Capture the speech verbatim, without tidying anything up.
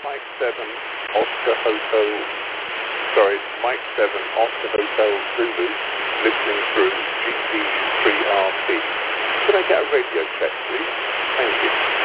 Mike seven, Oscar Hotel, sorry, Mike seven, Oscar Hotel Zulu, listening through G D three R T. Could I get a radio check, please? Thank you.